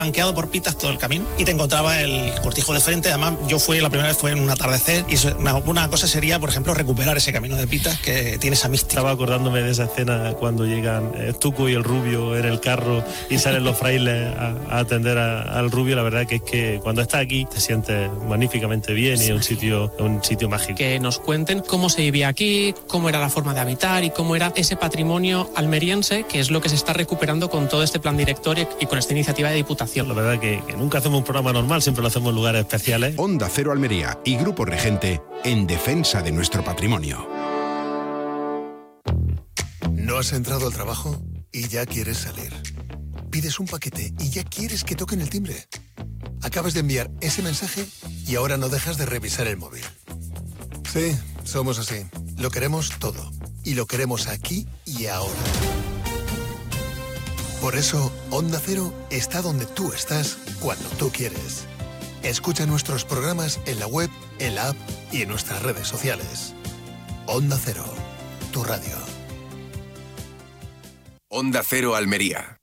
Banqueado por pitas todo el camino y te encontraba el cortijo de frente. Además, la primera vez fue en un atardecer y una cosa sería, por ejemplo, recuperar ese camino de pitas que tiene esa mística. Estaba acordándome de esa escena cuando llegan Tuco y el Rubio en el carro y salen los frailes a atender al Rubio. La verdad que es que cuando estás aquí te sientes magníficamente bien y es un sitio mágico. Que nos cuenten cómo se vivía aquí, cómo era la forma de habitar y cómo era ese patrimonio almeriense, que es lo que se está recuperando con todo este plan director y con esta iniciativa de Diputación. La verdad que nunca hacemos un programa normal, siempre lo hacemos en lugares especiales. Onda Cero Almería y Grupo Regente en defensa de nuestro patrimonio. ¿No has entrado al trabajo y ya quieres salir? Pides un paquete y ya quieres que toquen el timbre. Acabas de enviar ese mensaje y ahora no dejas de revisar el móvil. Sí, somos así. Lo queremos todo. Y lo queremos aquí y ahora. Por eso, Onda Cero está donde tú estás cuando tú quieres. Escucha nuestros programas en la web, en la app y en nuestras redes sociales. Onda Cero, tu radio. Onda Cero Almería.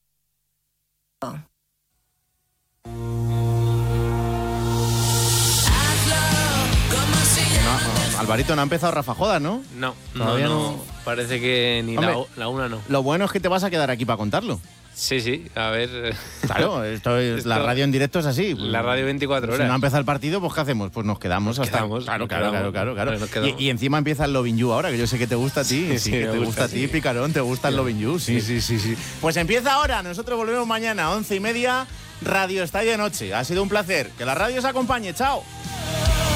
Alvarito, no ha empezado Rafa Jodas, ¿no? No, Todavía no. Parece que ni la una no. Lo bueno es que te vas a quedar aquí para contarlo. Sí, a ver. Claro, la radio en directo es así. La radio 24 horas. Si no empezado el partido, pues ¿qué hacemos? Pues nos quedamos hasta. Claro. Y encima empieza el Lovin' You ahora, que yo sé que te gusta a ti. Sí, que te gusta a ti, Picarón, te gusta el Lovin' You. Sí. Pues empieza ahora, nosotros volvemos mañana, 11:30, Radio Estadio de Noche. Ha sido un placer. Que la radio os acompañe, chao.